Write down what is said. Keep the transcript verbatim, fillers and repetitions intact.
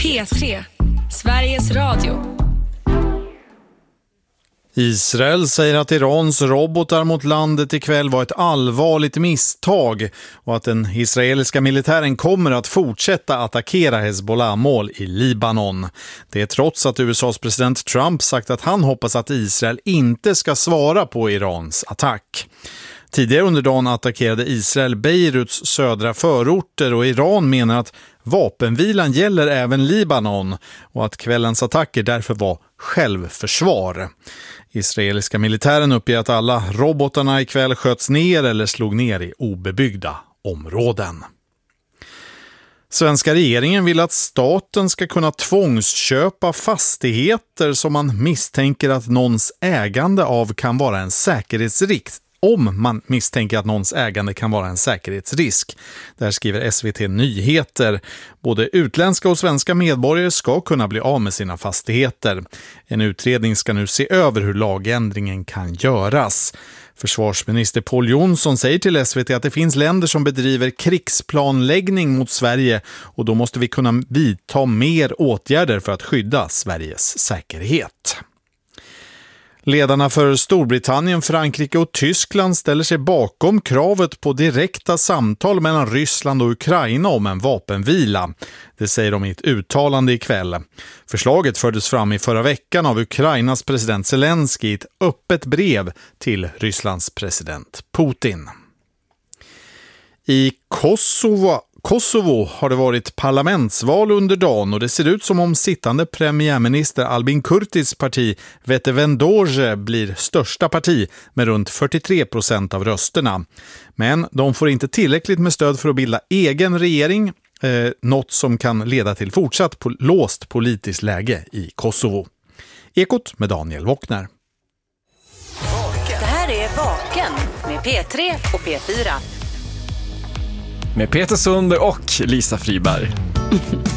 P tre, Sveriges Radio. Israel säger att Irans robotar mot landet ikväll var ett allvarligt misstag och att den israeliska militären kommer att fortsätta attackera Hezbollah-mål i Libanon. Det är trots att U S A:s president Trump sagt att han hoppas att Israel inte ska svara på Irans attack. Tidigare under dagen attackerade Israel Beiruts södra förorter och Iran menar att vapenvilan gäller även Libanon och att kvällens attacker därför var självförsvar. Israeliska militären uppger att alla robotarna ikväll sköts ner eller slog ner i obebyggda områden. Svenska regeringen vill att staten ska kunna tvångsköpa fastigheter som man misstänker att någons ägande av kan vara en säkerhetsrisk. Om man misstänker att någons ägande kan vara en säkerhetsrisk. Där skriver S V T Nyheter. Både utländska och svenska medborgare ska kunna bli av med sina fastigheter. En utredning ska nu se över hur lagändringen kan göras. Försvarsminister Pål Jonsson säger till S V T att det finns länder som bedriver krigsplanläggning mot Sverige och då måste vi kunna vidta mer åtgärder för att skydda Sveriges säkerhet. Ledarna för Storbritannien, Frankrike och Tyskland ställer sig bakom kravet på direkta samtal mellan Ryssland och Ukraina om en vapenvila. Det säger de i ett uttalande ikväll. Förslaget fördes fram i förra veckan av Ukrainas president Zelensky i ett öppet brev till Rysslands president Putin. I Kosovo Kosovo har det varit parlamentsval under dagen och det ser ut som om sittande premiärminister Albin Kurtis parti Vetëvendosje blir största parti med runt fyrtiotre procent av rösterna. Men de får inte tillräckligt med stöd för att bilda egen regering, eh, något som kan leda till fortsatt po- låst politiskt läge i Kosovo. Ekot med Daniel Wockner. Det här är Vaken med P tre och P fyra. Med Peter Sund och Lisa Friberg.